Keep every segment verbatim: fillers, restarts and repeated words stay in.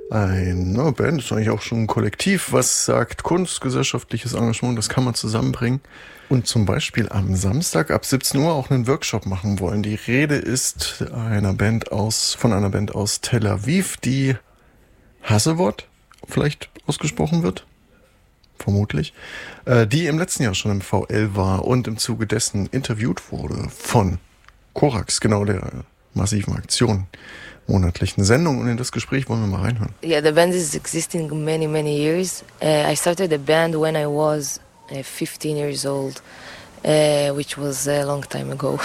Eine Band ist eigentlich auch schon ein Kollektiv, was sagt Kunst, gesellschaftliches Engagement, das kann man zusammenbringen. Und zum Beispiel am Samstag ab siebzehn Uhr auch einen Workshop machen wollen. Die Rede ist einer Band aus, von einer Band aus Tel Aviv, die Hassewort vielleicht ausgesprochen wird. Vermutlich. Äh, die im letzten Jahr schon im V L war und im Zuge dessen interviewt wurde von Korax, genau der massiven Aktion. Monatlichen Sendung, und in das Gespräch wollen wir mal reinhören. Yeah, the band is existing many, many years. Uh, I started the band when I was uh, fifteen years old, uh, which was a long time ago.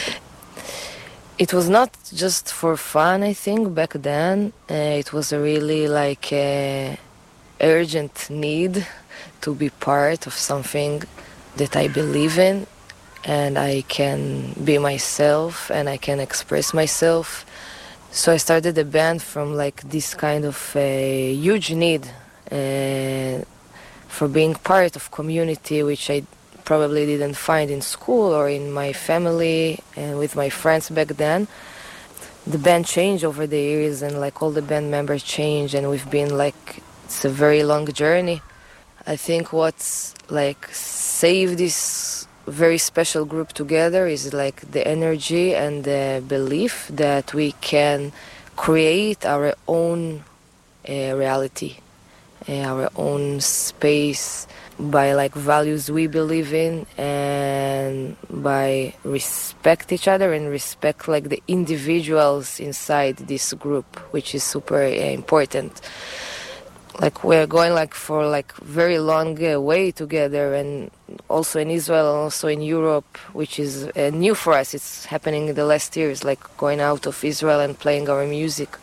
It was not just for fun, I think, back then. Uh, it was a really like a urgent need to be part of something that I believe in, and I can be myself and I can express myself. So I started the band from like this kind of a huge need uh, for being part of community, which I probably didn't find in school or in my family and with my friends back then. The band changed over the years, and like all the band members changed, and we've been like, it's a very long journey. I think what's like saved this very special group together is like the energy and the belief that we can create our own uh, reality, uh, our own space by like values we believe in, and by respect each other and respect like the individuals inside this group, which is super uh, important. Like we're going like for like very long uh, way together, and also in Israel and also in Europe, which is uh, new for us. It's happening in the last years, like going out of Israel and playing our music.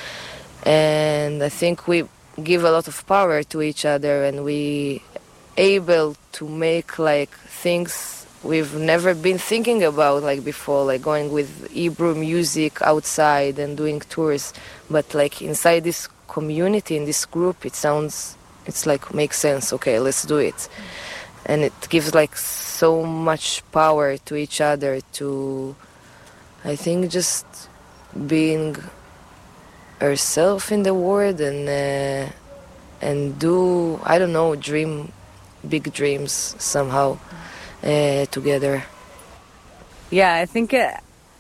And I think we give a lot of power to each other, and we able to make like things we've never been thinking about like before, like going with Hebrew music outside and doing tours, but like inside this community, in this group, it sounds, it's like makes sense. Okay, let's do it. And it gives like so much power to each other to, I think, just being herself in the world, and uh, and do, I don't know, dream big dreams somehow uh, together. Yeah, I think uh,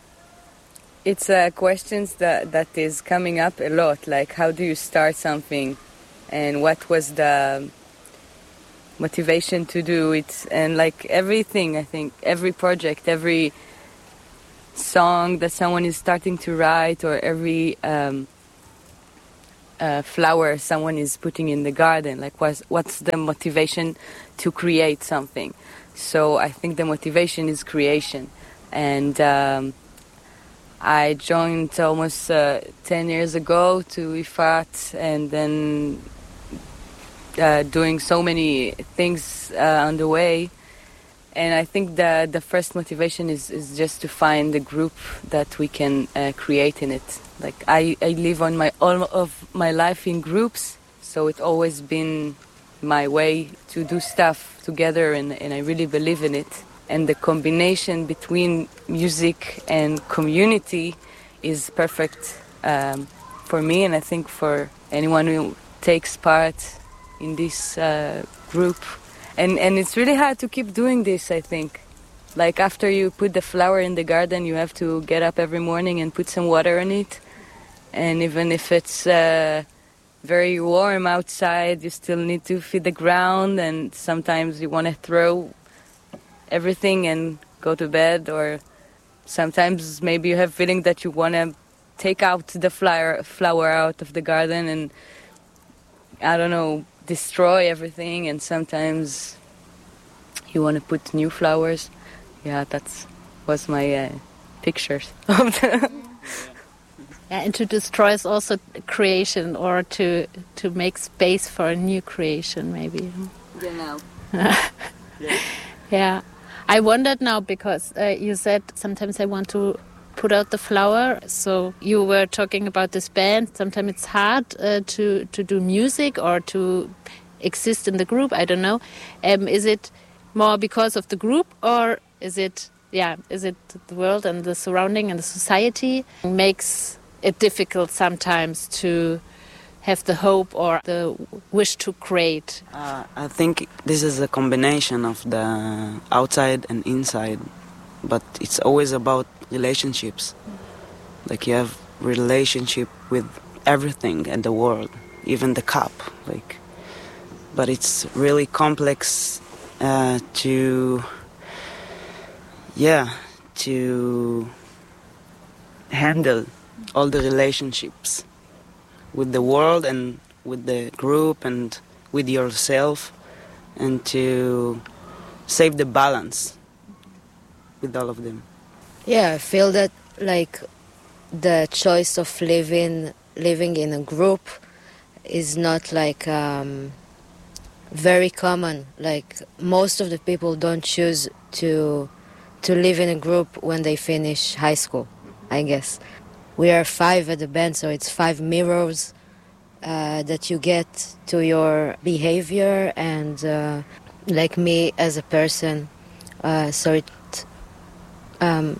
it's uh, questions that, that is coming up a lot, like how do you start something, and what was the motivation to do it, and like everything, I think, every project, every song that someone is starting to write, or every um, uh, flower someone is putting in the garden, like what's, what's the motivation to create something. So I think the motivation is creation. And um, I joined almost uh, ten years ago to Ifat, and then uh, doing so many things uh, on the way. And I think the the first motivation is, is just to find the group that we can uh, create in it. Like I, I live on my all of my life in groups, so it's always been my way to do stuff together, and, and I really believe in it. And the combination between music and community is perfect um, for me, and I think for anyone who takes part in this uh, group. And and it's really hard to keep doing this, I think. Like after you put the flower in the garden, you have to get up every morning and put some water on it. And even if it's uh, very warm outside, you still need to feed the ground, and sometimes you want to throw everything and go to bed, or sometimes maybe you have feeling that you want to take out the flower flower out of the garden and, I don't know, destroy everything, and sometimes you want to put new flowers. Yeah, that's was my uh, pictures of the yeah, and to destroy is also creation, or to to make space for a new creation, maybe. Genau. yeah. yeah. I wondered now, because uh, you said sometimes I want to put out the flower. So you were talking about this band. Sometimes it's hard uh, to, to do music or to exist in the group. I don't know. Um, is it more because of the group, or is it, yeah, is it the world and the surrounding and the society makes it difficult sometimes to have the hope or the wish to create? Uh, I think this is a combination of the outside and inside, but it's always about relationships. Like you have relationship with everything in the world, even the cup. Like, but it's really complex uh, to, yeah, to handle all the relationships with the world and with the group and with yourself, and to save the balance with all of them. Yeah, I feel that like the choice of living living in a group is not like um, very common. Like most of the people don't choose to to live in a group when they finish high school, I guess. We are five at the band, so it's five mirrors uh, that you get to your behavior and uh, like me as a person. Uh, so it um,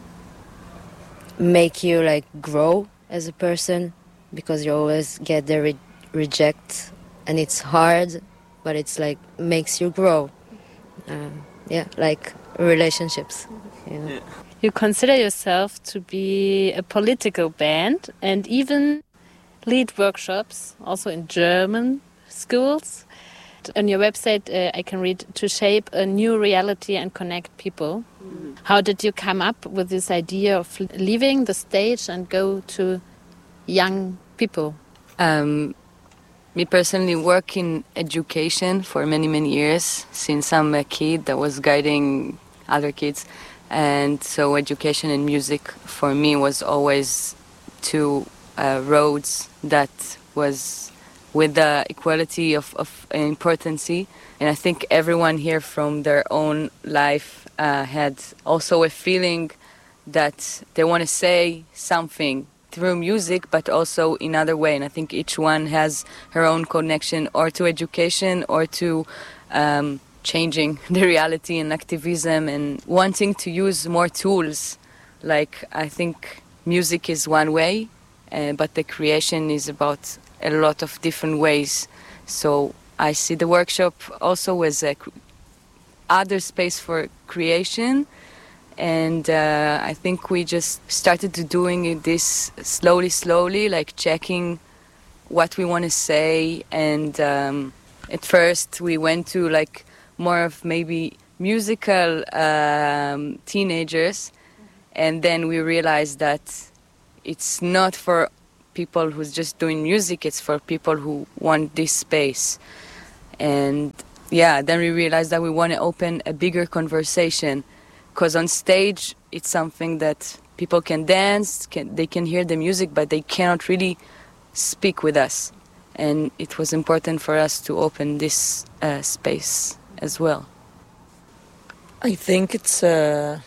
make you like grow as a person, because you always get the re- reject, and it's hard, but it's like makes you grow. Um, yeah, like relationships. You know? Yeah. You consider yourself to be a political band and even lead workshops, also in German schools. On your website, uh, I can read, to shape a new reality and connect people. Mm-hmm. How did you come up with this idea of leaving the stage and go to young people? Um, me personally work in education for many, many years, since I'm a kid that was guiding other kids. And so education and music for me was always two uh, roads that was with the equality of, of importance. And I think everyone here from their own life uh, had also a feeling that they want to say something through music, but also in other way. And I think each one has her own connection or to education or to um, changing the reality and activism and wanting to use more tools. Like, I think music is one way, uh, but the creation is about a lot of different ways. So I see the workshop also as a other space for creation. And uh, I think we just started to doing this slowly, slowly, like checking what we want to say. And um, at first we went to like more of maybe musical um, teenagers, and then we realized that it's not for people who's just doing music, it's for people who want this space. And yeah, then we realized that we want to open a bigger conversation, because on stage it's something that people can dance, can, they can hear the music, but they cannot really speak with us. And it was important for us to open this uh, space as well. I think it's, uh,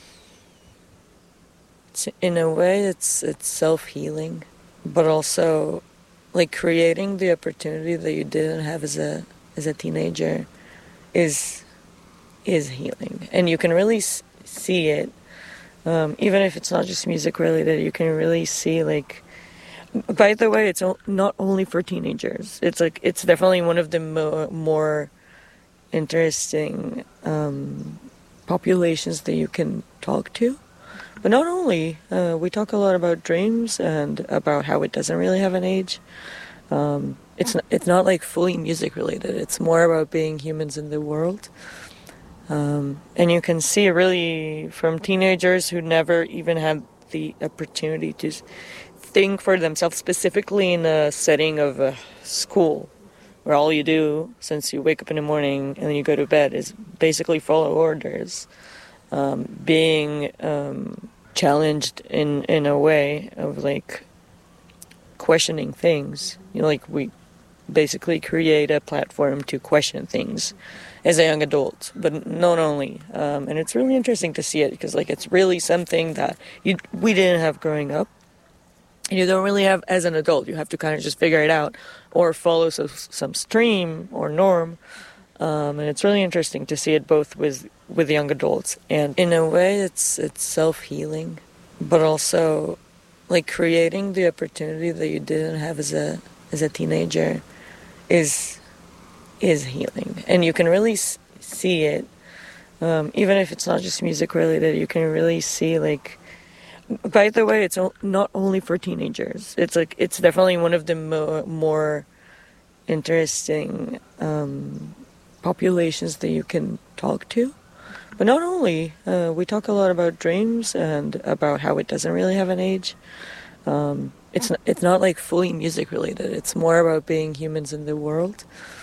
it's in a way it's it's self-healing, but also like creating the opportunity that you didn't have as a as a teenager is is healing, and you can really s- see it. Um, even if it's not just music related, you can really see like. By the way, it's not only for teenagers. It's like it's definitely one of the mo- more interesting um, populations that you can talk to. But not only, uh, we talk a lot about dreams and about how it doesn't really have an age. Um, it's not, it's not like fully music related. It's more about being humans in the world. Um, and you can see really from teenagers who never even had the opportunity to think for themselves, specifically in a setting of a school, where all you do since you wake up in the morning and then you go to bed is basically follow orders, um, being um, challenged in, in a way of like questioning things. You know, like we basically create a platform to question things as a young adult, but not only. Um, and it's really interesting to see it, because like it's really something that you we didn't have growing up. And you don't really have as an adult. You have to kind of just figure it out or follow so, some stream or norm. Um, and it's really interesting to see it both with, with young adults. And in a way, it's it's self-healing. But also, like creating the opportunity that you didn't have as a as a teenager is is healing, and you can really s- see it. Um, even if it's not just music related, you can really see, like, by the way, it's o- not only for teenagers. It's like, it's definitely one of the mo- more interesting um, populations that you can talk to. But not only, uh, we talk a lot about dreams and about how it doesn't really have an age. Um, it's not, it's not like fully music related. It's more about being humans in the world.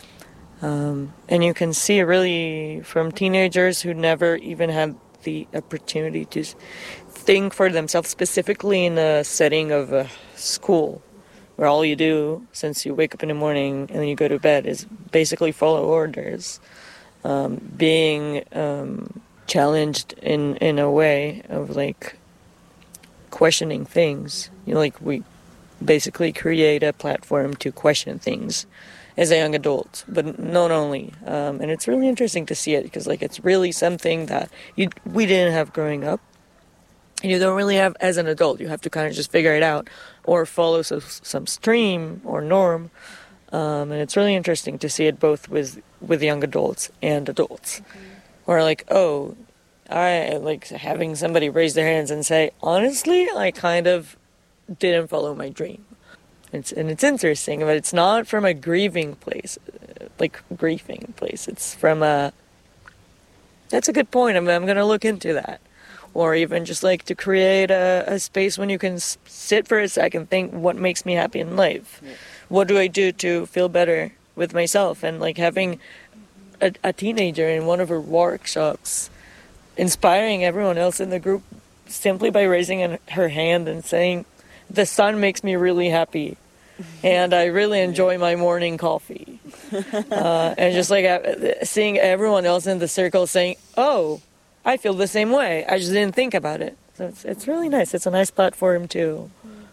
Um, and you can see really from teenagers who never even had the opportunity to think for themselves, specifically in a setting of a school, where all you do since you wake up in the morning and then you go to bed is basically follow orders, um, being um, challenged in, in a way of like questioning things. You know, like we basically create a platform to question things as a young adult, but not only. Um, and it's really interesting to see it because, like, it's really something that you we didn't have growing up, and you don't really have as an adult. You have to kind of just figure it out or follow so, some stream or norm. Um, and it's really interesting to see it both with with young adults and adults, mm-hmm. Or like, oh, I like having somebody raise their hands and say, honestly, I kind of didn't follow my dream. It's, and it's interesting, but it's not from a grieving place, like grieving place. It's from a, that's a good point. I'm, I'm going to look into that. Or even just like to create a, a space when you can s- sit for a second, think what makes me happy in life. Yeah. What do I do to feel better with myself? And like having a, a teenager in one of her workshops, inspiring everyone else in the group simply by raising an, her hand and saying, the sun makes me really happy. And I really enjoy my morning coffee. Uh, and just like seeing everyone else in the circle saying, oh, I feel the same way. I just didn't think about it. So it's it's really nice. It's a nice platform to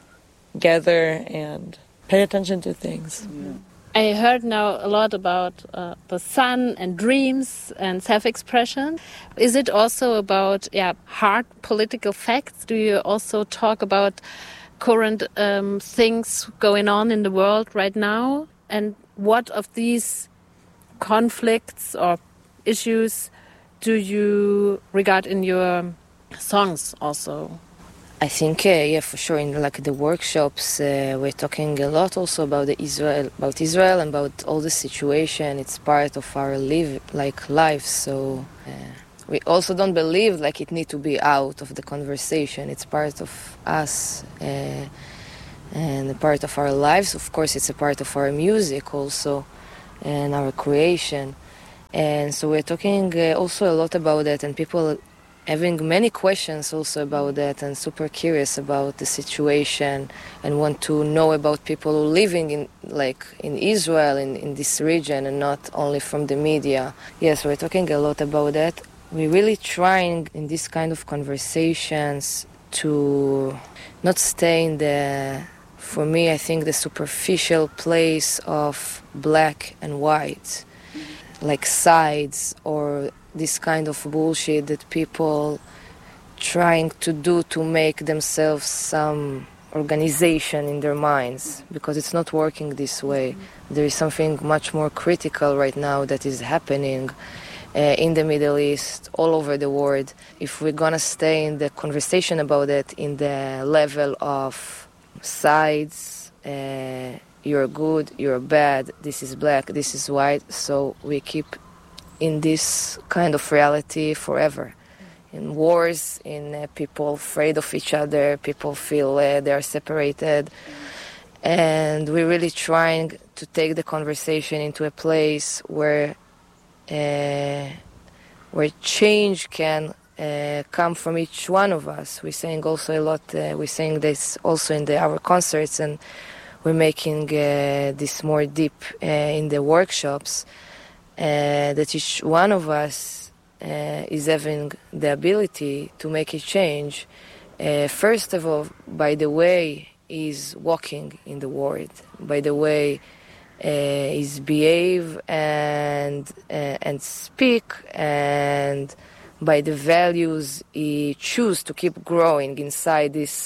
gather and pay attention to things. Yeah. I heard now a lot about uh, the sun and dreams and self-expression. Is it also about yeah hard political facts? Do you also talk about current um, things going on in the world right now? And what of these conflicts or issues do you regard in your songs also? I think, uh, yeah, for sure. In like the workshops, uh, we're talking a lot also about the Israel, about Israel, and about all the situation. It's part of our live, like life. So uh, we also don't believe like it need to be out of the conversation. It's part of us uh, and a part of our lives. Of course, it's a part of our music also and our creation. And so we're talking uh, also a lot about that, and people having many questions also about that, and super curious about the situation and want to know about people who living in like in Israel, in, in this region, and not only from the media. Yes, we're talking a lot about that. We're really trying in this kind of conversations to not stay in the, for me, I think the superficial place of black and white, like sides or this kind of bullshit that people trying to do to make themselves some organization in their minds, because it's not working this way. There is something much more critical right now that is happening uh, in the Middle East, all over the world. If we're gonna stay in the conversation about it in the level of sides, uh, you're good, you're bad, this is black, this is white, so we keep in this kind of reality forever. In wars, in uh, people afraid of each other, people feel uh, they are separated. And we're really trying to take the conversation into a place where uh, where change can uh, come from each one of us. We're saying also a lot, uh, we're saying this also in the, our concerts, and we're making uh, this more deep uh, in the workshops, uh, that each one of us uh, is having the ability to make a change. Uh, first of all, by the way he's walking in the world, by the way uh, he's behave and uh, and speak, and by the values he choose to keep growing inside this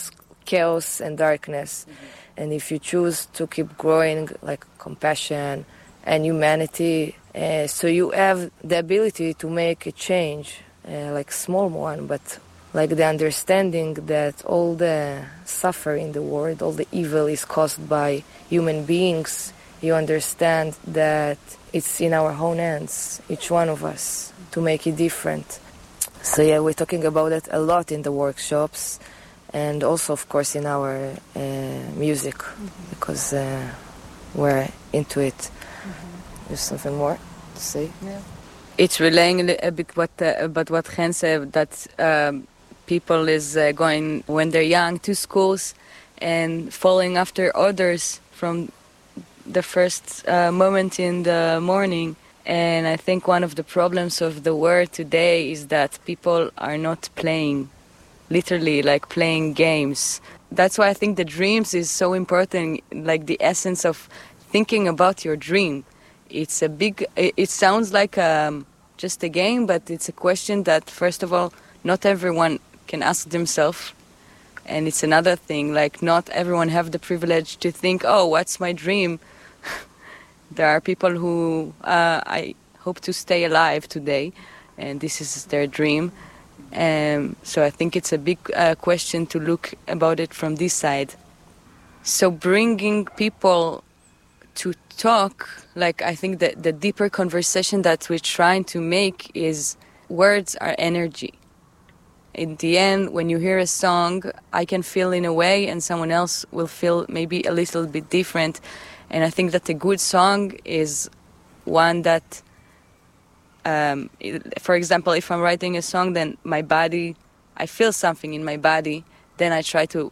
chaos and darkness. Mm-hmm. And if you choose to keep growing, like compassion and humanity, uh, so you have the ability to make a change, uh, like small one, but like the understanding that all the suffering in the world, all the evil is caused by human beings. You understand that it's in our own hands, each one of us, to make it different. So yeah, we're talking about it a lot in the workshops, and also, of course, in our uh, music, mm-hmm. because uh, we're into it. Mm-hmm. There's something more to say? Yeah. It's relaying a bit what uh, about what Chen said, that um, people is uh, going when they're young to schools and following after others from the first uh, moment in the morning. And I think one of the problems of the world today is that people are not playing, literally like playing games. That's why I think the dreams is so important, like the essence of thinking about your dream. It's a big, it sounds like um, just a game, but it's a question that, first of all, not everyone can ask themselves. And it's another thing, like not everyone have the privilege to think, oh, what's my dream? There are people who uh, I hope to stay alive today, and this is their dream. Um, so I think it's a big uh, question to look about it from this side. So bringing people to talk, like I think that the deeper conversation that we're trying to make is words are energy. In the end, when you hear a song, I can feel in a way and someone else will feel maybe a little bit different. And I think that a good song is one that, um, for example, if I'm writing a song, then my body, I feel something in my body, then I try to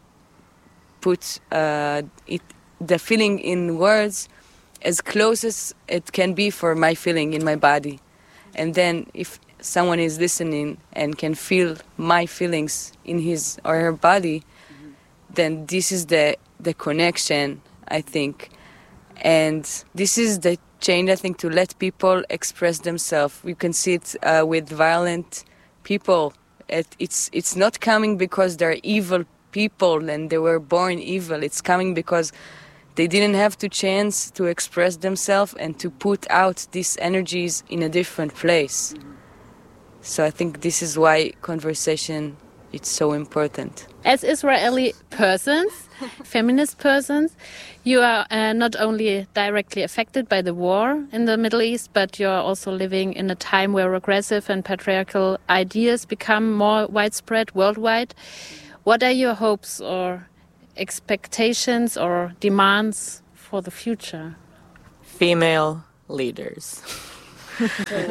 put uh, it, the feeling in words as close as it can be for my feeling in my body. And then if someone is listening and can feel my feelings in his or her body, mm-hmm. then this is the, the connection, I think. And this is the change, I think, to let people express themselves. We can see it uh, with violent people. It, it's, it's not coming because they're evil people and they were born evil. It's coming because they didn't have the chance to express themselves and to put out these energies in a different place. Mm-hmm. So I think this is why conversation is so important. As Israeli persons, feminist persons, you are uh, not only directly affected by the war in the Middle East, but you are also living in a time where regressive and patriarchal ideas become more widespread worldwide. What are your hopes or expectations or demands for the future? Female leaders. You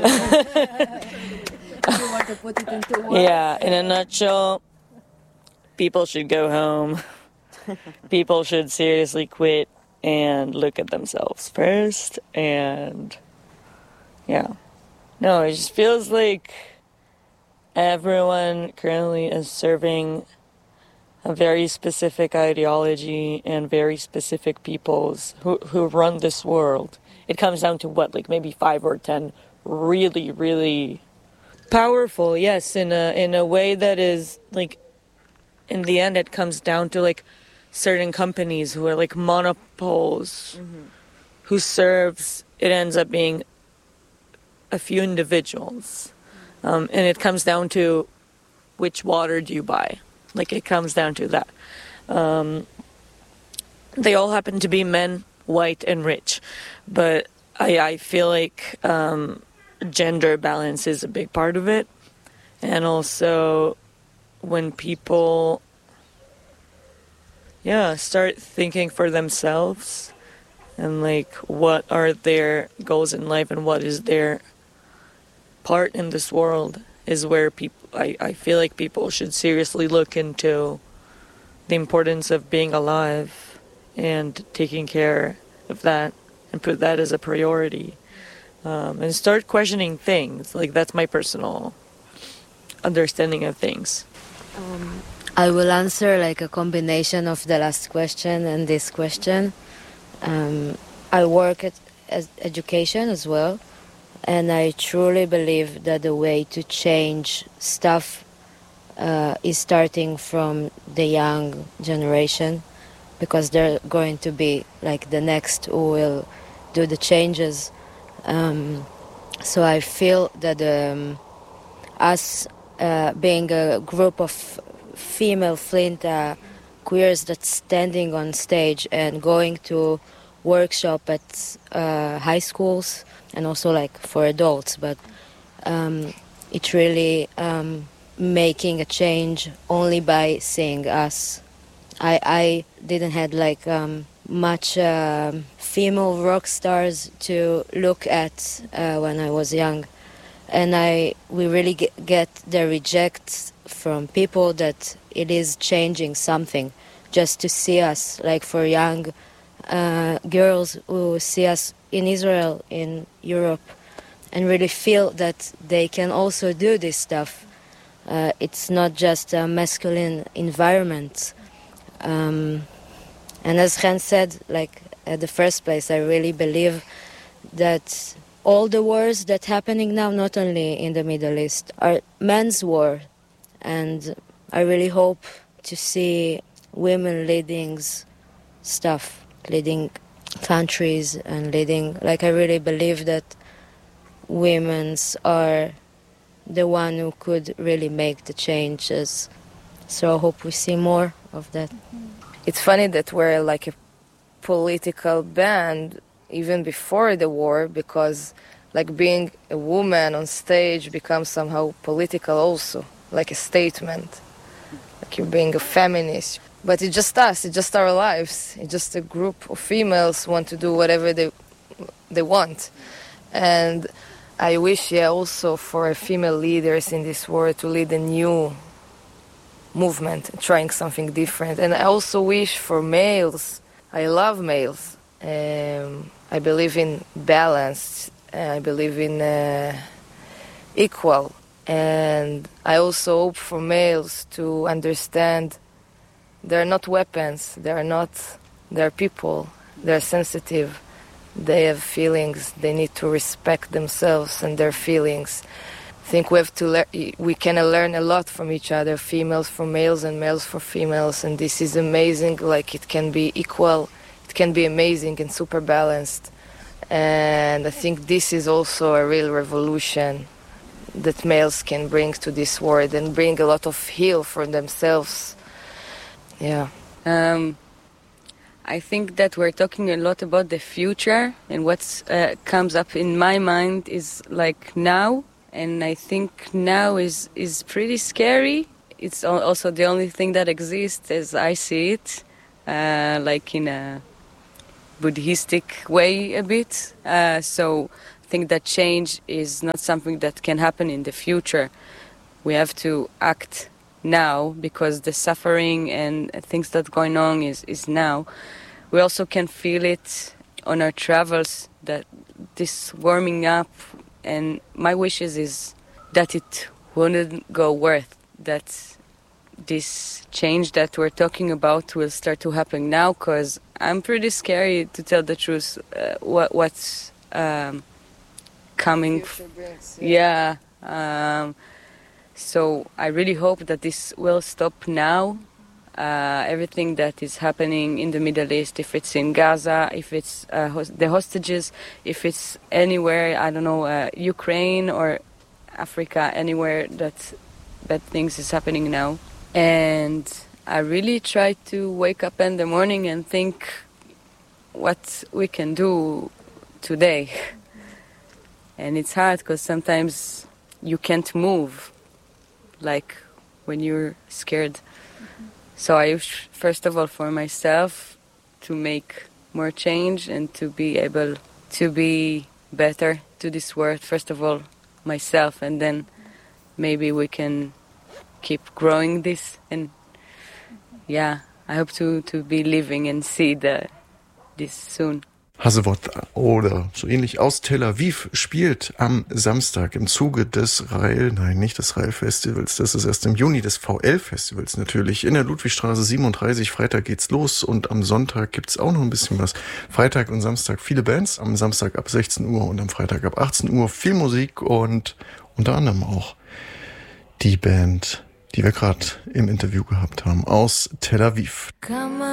want to put it into words? Yeah, in a nutshell, people should go home. People should seriously quit and look at themselves first. And yeah, no, it just feels like everyone currently is serving a very specific ideology and very specific peoples who, who run this world. It comes down to what, like maybe five or ten really, really powerful, yes, in a in a way that is like, in the end, it comes down to like certain companies who are like monopoles, mm-hmm. who serves. It ends up being a few individuals, um, and it comes down to which water do you buy. Like it comes down to that. Um, they all happen to be men, white and rich, but I I feel like. Um, Gender balance is a big part of it. And also when people, yeah, start thinking for themselves and like what are their goals in life and what is their part in this world is where people, I, I feel like people should seriously look into the importance of being alive and taking care of that and put that as a priority. Um, and start questioning things. Like, that's my personal understanding of things. Um, I will answer like a combination of the last question and this question. Um, I work at as education as well, and I truly believe that the way to change stuff uh, is starting from the young generation, because they're going to be like the next who will do the changes. Um, so I feel that um, us uh, being a group of female Flint uh, queers that's standing on stage and going to workshop at uh, high schools and also like for adults, but um, it's really um, making a change only by seeing us. I, I didn't have like um, much uh, female rock stars to look at uh, when I was young, and I we really get, get the reject from people that it is changing something just to see us, like for young uh, girls who see us in Israel, in Europe, and really feel that they can also do this stuff. Uh, it's not just a masculine environment. Um, and as Chen said, like at the first place, I really believe that all the wars that happening now, not only in the Middle East, are men's war. And I really hope to see women leading stuff, leading countries and leading, like I really believe that women's are the one who could really make the changes. So I hope we see more of that. It's funny that we're like a political band even before the war, because like being a woman on stage becomes somehow political also, like a statement, like you're being a feminist. But it's just us, it's just our lives. It's just a group of females who want to do whatever they they want. And I wish, yeah, also for female leaders in this world to lead a new movement, trying something different. And I also wish for males, I love males. Um, I believe in balance, I believe in uh, equal. And I also hope for males to understand they're not weapons, they're not, they're people, they're sensitive, they have feelings, they need to respect themselves and their feelings. I think we have to learn, we can learn a lot from each other, females from males and males for females, and this is amazing, like it can be equal, it can be amazing and super balanced. And I think this is also a real revolution that males can bring to this world and bring a lot of heal for themselves. Yeah. Um, I think that we're talking a lot about the future, and what uh, comes up in my mind is like now, and I think now is, is pretty scary. It's also the only thing that exists as I see it, uh, like in a Buddhistic way a bit. Uh, so I think that change is not something that can happen in the future. We have to act now, because the suffering and things that are going on is, is now. We also can feel it on our travels, that this warming up, and my wishes is that it wouldn't go worth, that this change that we're talking about will start to happen now, because I'm pretty scared, to tell the truth, uh, what, what's um, coming. Brings, yeah. yeah um, So I really hope that this will stop now. Uh, everything that is happening in the Middle East, if it's in Gaza, if it's uh, host- the hostages, if it's anywhere, I don't know, uh, Ukraine or Africa, anywhere that bad things is happening now. And I really try to wake up in the morning and think what we can do today. And it's hard because sometimes you can't move, like when you're scared. Mm-hmm. So I wish, first of all, for myself to make more change and to be able to be better to this world. First of all, myself, and then maybe we can keep growing this. And yeah, I hope to, to be living and see the, this soon. Hazewot oder so ähnlich aus Tel Aviv spielt am Samstag im Zuge des Rael, nein, nicht des Rael-Festivals, das ist erst im Juni, des V L-Festivals natürlich, in der Ludwigstraße siebenunddreißig. Freitag geht's los und am Sonntag gibt's auch noch ein bisschen was. Freitag und Samstag viele Bands, am Samstag ab sechzehn Uhr und am Freitag ab achtzehn Uhr viel Musik und unter anderem auch die Band die wir gerade im Interview gehabt haben, aus Tel Aviv.